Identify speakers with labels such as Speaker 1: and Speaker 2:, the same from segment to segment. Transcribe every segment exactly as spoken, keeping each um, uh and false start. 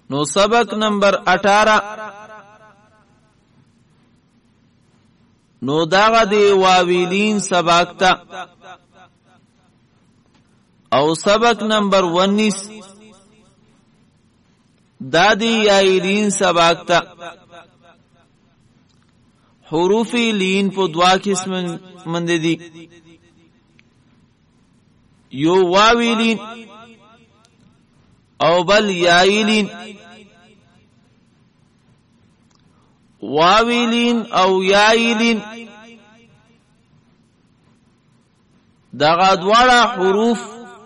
Speaker 1: نو سبق نمبر اٹھارہ نو داغه دی واویلین سبق تا او سبق نمبر انیس دادی یایلین سبق تا حروف لین په دوا قسم مند دي یو واویلین او بل یایلین واویلین او یایلین دغه دواړه حروف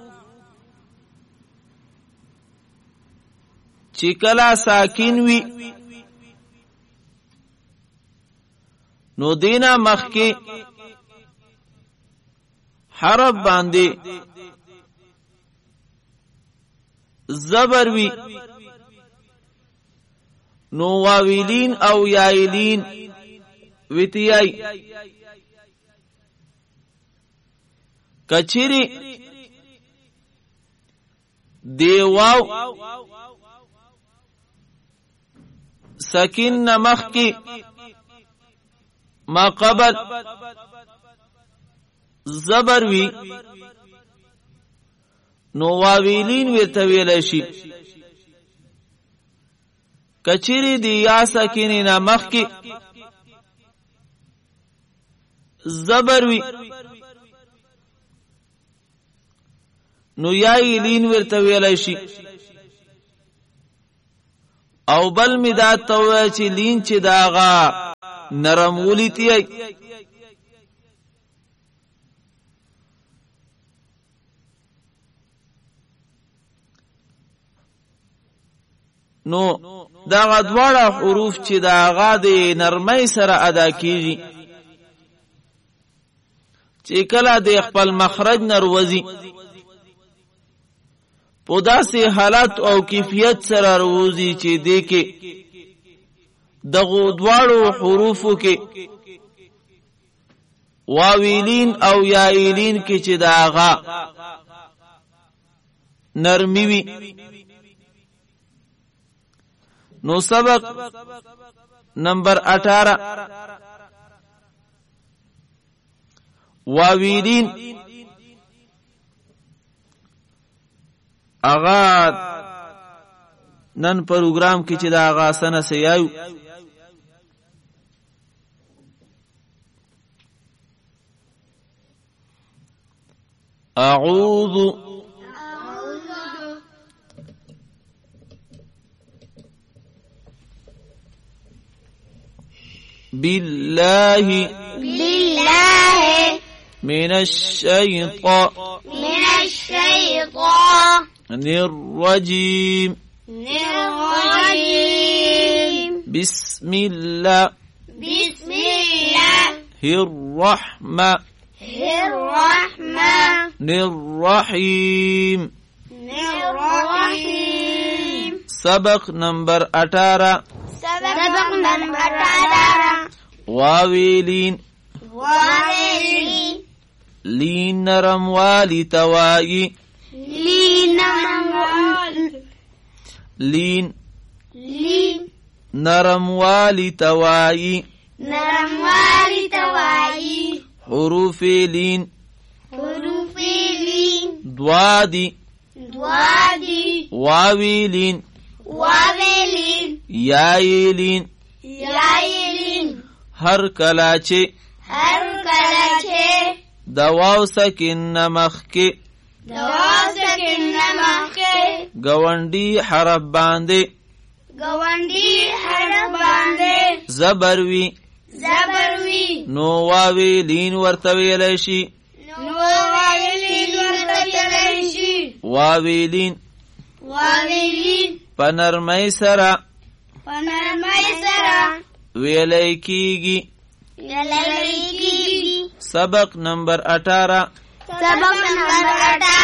Speaker 1: چې کله ساکن وي نو دینا مخکې حرف باندې زبر وی نو واویلین او یایلین ویتیای کچری دیواو سکن نمخ کی ما قبل زبر وی نو واویلین ورتویل شي کچری دی یا سکینی نمخ کی زبر وی نو یایلین ورتویل شي او بل مداد توی چی لین چی داغا نرم ولیتی ای نو داغا دوارا حروف چی داغا دی نرمی سر ادا کیجی چی کلا دی خپل مخرج نروزی پودا سے حالت او کیفیت سره روزی چې دې کې دغه دواړو حروفو کې واویلین او یایلین کې چې داغه نرمی وي نو سبق نمبر اٹھارہ واویلین اغا نن پروگرام کی چې دا اغا سنه سیایو اعوذ بالله بالله من الشيطان من الشيطان الرجيم الرجيم بسم الله بسم الله الرحمن الرحمن الرحيم الرحيم سبق نمبر اٹھارہ سبق نمبر اٹھارہ واویلین واویلین لین نرم والی توائی لین لین لین نرم والی توائی نرم والی توائی حروف لین حروف لین دوادی دوادی واویلین واویلین یایلین یایلین ہر کلاچے ہر کلاچے دواو سکن نمخ کے دواو سکن نمخ کے گوانڈی حرف باندے گوانڈی حرف باندے زبروی زبروی نو واویلین ورتویلشی نو واویلین ورتویلشی واویلین واویلین پنرمئی سرا پنرمئی سرا ویلئی کیگی ویلئی کیگی سبق نمبر اٹھارہ سبق نمبر اٹھارہ